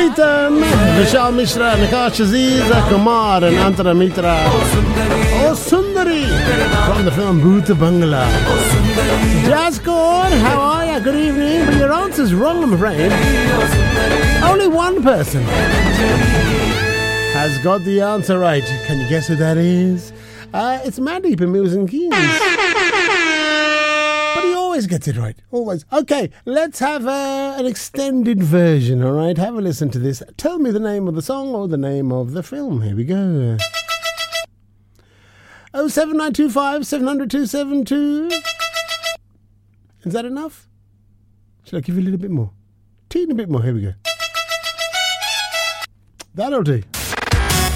Pritam, Vishal Mishra, Nakash Aziz, Kumar, and Antara Mitra. Oh Sundari from the film Bhoot Bangla. Jazz Chord, how are you? Good evening. But your answer's wrong, I'm afraid. Only one person has got the answer right. Can you guess who that is? It's Mandeep in Milton Keynes. But he always gets it right. Always. Okay, let's have an extended version, all right? Have a listen to this. Tell me the name of the song or the name of the film. Here we go. 07925 700 272. Is that enough? Should I give you a little bit more? Teeny bit more. Here we go. That'll do.